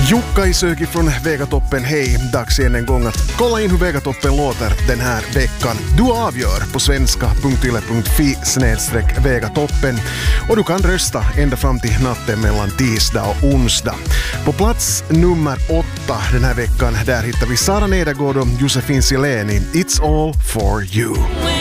Jukka Isöki från Vegatoppen, hej! Dags igen en gång att kolla in hur Vegatoppen låter den här veckan. Du avgör på svenska.yle.fi/Vegatoppen och du kan rösta ända fram till natten mellan tisdag och onsdag. På plats nummer 8 den här veckan, där hittar vi Sara Nedergård och Josefin Sileni. It's all for you.